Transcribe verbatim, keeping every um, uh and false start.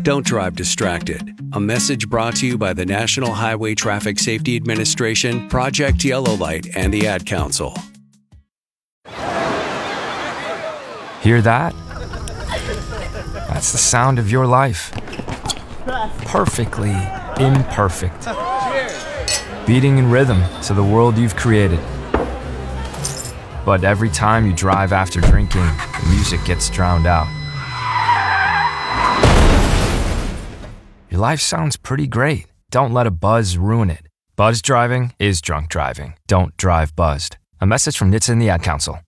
Don't drive distracted. A message brought to you by the National Highway Traffic Safety Administration, Project Yellow Light, and the Ad Council. Hear that? That's the sound of your life. Perfectly imperfect. Beating in rhythm to the world you've created. But every time you drive after drinking, the music gets drowned out. Your life sounds pretty great. Don't let a buzz ruin it. Buzz driving is drunk driving. Don't drive buzzed. A message from N H T S A and the Ad Council.